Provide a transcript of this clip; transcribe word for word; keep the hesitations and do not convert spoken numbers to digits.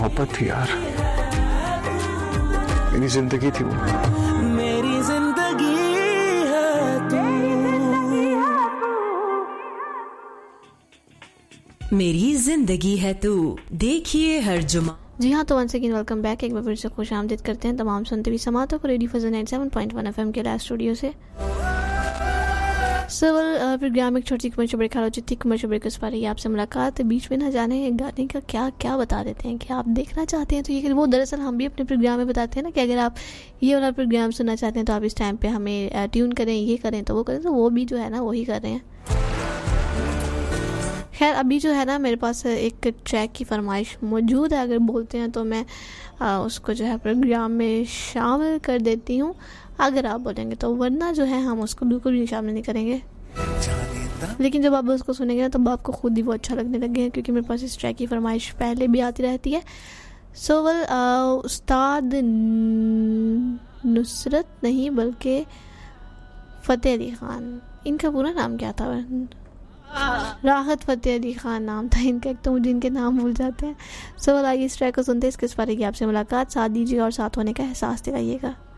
मोहब्बत थी यार, मेरी जिंदगी थी वो। मेरी जिंदगी है तू, मेरी जिंदगी है तू, देखिए हर जुमा। जी हाँ, तो वंस अगेन वेलकम बैक। एक बार फिर से खुश आमदीद करते हैं तमाम सुनते भी समातों को ready for ninety seven point one FM के लाइव स्टूडियो से। सवाल प्रोग्राम एक छोटी कमर्शियल ब्रेक आ चुकी थी। कमर्शियल ब्रेक इस पर ही आपसे मुलाकात बीच में ना जाने गाने का क्या क्या बता देते हैं कि आप देखना चाहते हैं तो ये वो दरअसल हम भी अपने प्रोग्राम में बताते हैं ना कि अगर आप ये वाला प्रोग्राम सुनना चाहते हैं तो आप इस टाइम पे हमें ट्यून करें, ये करें तो वो करें, तो वो भी जो है ना वही कर रहे हैं। खैर अभी जो है ना मेरे पास एक ट्रैक की फरमाइश मौजूद है, अगर बोलते हैं तो मैं आ, उसको जो है प्रोग्राम में शामिल कर देती हूँ अगर आप बोलेंगे तो, वरना जो है हम उसको बिल्कुल भी शामिल नहीं करेंगे। लेकिन जब आप उसको सुनेंगे ना तब आपको खुद ही वो अच्छा लगने लगे, क्योंकि मेरे पास इस ट्रैक की फरमाइश पहले भी आती रहती है। सो वेल उस्ताद नुसरत नहीं बल्कि फ़तेह अली ख़ान, इनका पूरा नाम क्या था? राहत फ़तेह अली ख़ान नाम था इनका, एक तो मुझे इनके नाम भूल जाते हैं। सो वेल आइए इस ट्रैक को सुनते हैं, इसके इस बारे की आपसे मुलाकात, साथ दीजिए और साथ होने का एहसास दिलाइएगा।